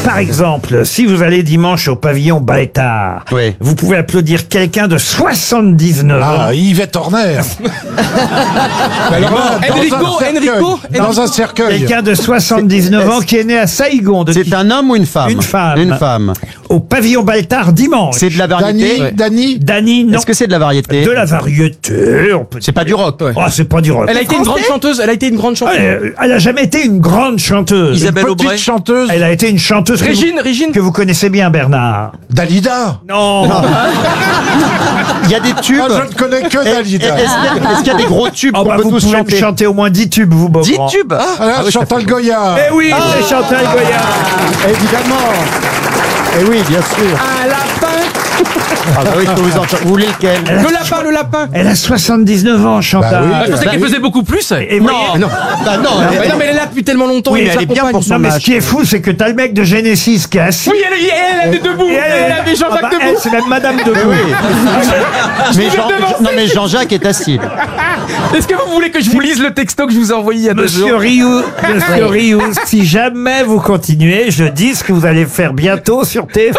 Par exemple, si vous allez dimanche au pavillon Baltard, Oui. vous pouvez applaudir quelqu'un de 79 ans. Ah, Yvette Horner. Enrico. Dans un cercueil. Quelqu'un de 79 ans qui est né à Saïgon. C'est un homme ou une femme? Une femme. Une femme. Au pavillon Baltard dimanche. C'est de la variété? Dany, non. Est-ce que c'est de la variété? De la variété. On peut C'est pas du rock. Oh, c'est pas du rock. Elle a été une grande chanteuse. Elle a été une grande chanteuse. Elle a jamais été une grande chanteuse. Isabelle Petite Aubray. chanteuse. Elle a été une chanteuse Régine. que vous connaissez bien, Bernard. Dalida. Non. Il y a des tubes. Ah, je ne connais que Dalida. Est-ce qu'il y a des gros tubes Oh, qu'on bah, peut vous tous pouvez me chanter? chanter au moins 10 tubes, vous, Beaugrand. 10 tubes? Ah, Chantal Goya. Eh oui, c'est Chantal Goya. Évidemment. Eh oui, bien sûr. Un lapin. Ah bah oui, je peux vous entendre. Vous voulez lequel? Le lapin. Elle a 79 ans, Chantal. Bah oui. Je pensais qu'elle faisait beaucoup plus. Et vous voyez- Non. Bah non. Mais non, mais elle est là depuis tellement longtemps. Oui, il mais nous elle est bien accompagne. pour son Non, mais ce âge. qui est fou, c'est que t'as le mec de Genesis qui est assis. Oui, elle est debout. Et Elle avait Jean-Jacques Ah bah, elle, debout. c'est même Madame Debout. Mais non, mais Jean-Jacques est assis. Est-ce que vous voulez que je vous lise le texto que je vous ai envoyé il y a 2 jours? Monsieur Rioux, si jamais vous continuez, je dis ce que vous allez faire bientôt sur TF1.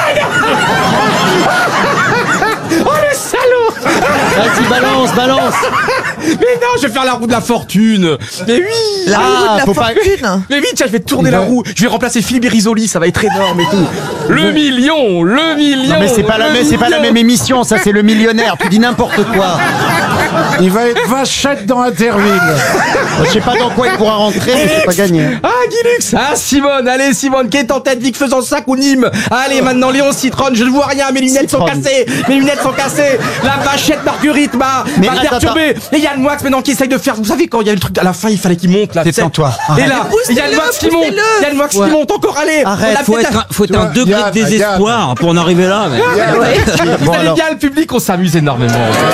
Oh le salaud! Vas-y, balance. Mais non, je vais faire la roue de la fortune. Mais oui. La roue de la fortune. Mais vite, tiens, je vais tourner la roue. Je vais remplacer Philippe Risoli, ça va être énorme et tout. Le million. Non mais c'est pas la même émission, ça c'est le millionnaire. Tu dis n'importe quoi. Il va être vachette dans Interville. Je sais pas dans quoi il pourra rentrer, mais c'est pas gagné. Ah, Guilux. Ah, Simone. Allez, Simone, qui est en tête? Vic Fezensac ou Nîmes? Allez, maintenant, Léon Citron. Je ne vois rien. Mes lunettes sont cassées. La vachette Marguerite m'a perturbé. Et Yann Moix, maintenant, qui essaye de faire. Vous savez, quand il y a le truc à la fin, il fallait qu'il monte là. Détends-toi. Et là, Yann Moix qui monte. Yann Moix qui monte encore. Allez. Arrête, faut être un degré de désespoir pour en arriver là. Mais... Vous allez bien, le public, on s'amuse énormément.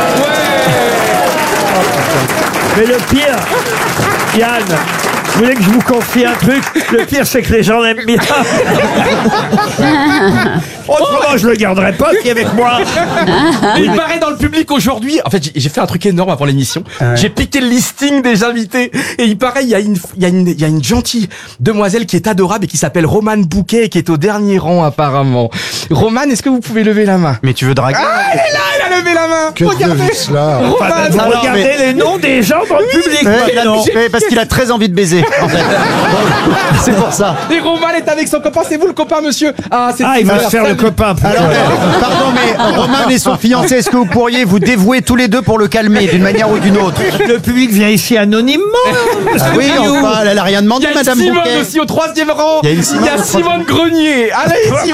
Mais le pire, Yann, vous voulez que je vous confie un truc? Le pire, c'est que les gens l'aiment bien. Autrement, je le garderai pas qui est avec moi. Et il paraît dans le public aujourd'hui. En fait, j'ai fait un truc énorme avant l'émission. J'ai piqué le listing des invités. Et il paraît, il y a une gentille demoiselle qui est adorable et qui s'appelle Romane Bouquet et qui est au dernier rang apparemment. Romane, est-ce que vous pouvez lever la main? Mais tu veux draguer? Ah, elle est là, elle a levé la main. Que Regardez. de cela. Romane. Vous regardez les noms des gens dans le public. maintenant. Parce qu'il a très envie de baiser, en fait. C'est pour ça. Et Romane est avec son copain. C'est vous le copain, monsieur? Ah, c'est Il va super. se faire le Salut. copain. Alors, pardon, mais Romain et son fiancé, est-ce que vous pourriez vous dévouer tous les deux pour le calmer d'une manière ou d'une autre? Le public vient ici anonymment. Ah oui, enfin, elle a rien Il demandé, y a Madame Simone Bouquet. aussi au 3e rang. Il y a une Simone au Simone Grenier. Allez, Simone.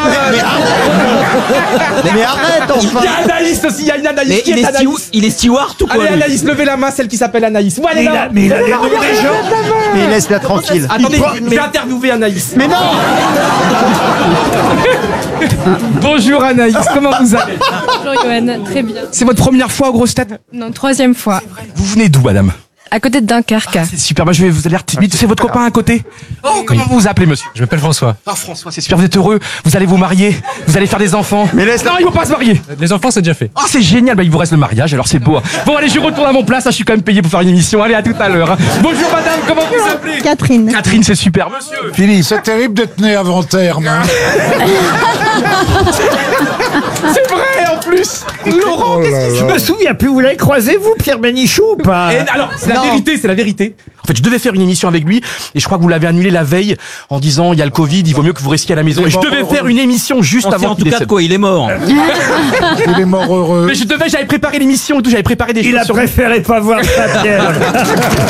Mais arrête, enfin. Il y a Anaïs aussi. Il y a une Anaïs. Mais Qui est Anaïs? il est steward ou quoi Allez, lui Anaïs, levez la main, celle qui s'appelle Anaïs. Ouais, elle est là. Mais il a les noms des gens. Mais laisse-la tranquille. Attendez, je vais interviewer Anaïs. Mais non! Bonjour Anaïs, comment vous allez? Bonjour Yoann, très bien. C'est votre première fois aux grosses têtes? Non, 3e fois. Vous venez d'où, madame? À côté de Dunkerque. C'est super, bah, vous allez vite, c'est votre copain à côté? Oh, comment vous vous appelez, monsieur? Je m'appelle François. Ah, François, c'est super, vous êtes heureux, vous allez vous marier, vous allez faire des enfants. Mais laisse-la. Non, ils vont pas se marier. Les enfants, c'est déjà fait. Oh, c'est génial, bah, il vous reste le mariage, alors c'est beau. Bon, allez, je retourne à mon place, là, je suis quand même payé pour faire une émission. Allez, à tout à l'heure. Bonjour, madame, comment vous vous appelez? Catherine. Catherine, c'est super, monsieur. Philippe, c'est terrible d'être né avant terme. Hein. C'est vrai, en plus. Laurent, qu'est-ce qui se Je me souviens plus, vous l'avez croisé, vous, Pierre Bénichou, ou pas? Alors, c'est la vérité, c'est la vérité. En fait, je devais faire une émission avec lui et je crois que vous l'avez annulé la veille en disant il y a le Covid, il vaut mieux que vous restiez à la maison. Et je devais faire une émission juste On sait avant en qu'il tout cas de décède. quoi il est mort. Il est mort heureux. Mais j'avais préparé l'émission et tout, j'avais préparé des Il choses a sur lui. préféré pas voir ça, Pierre.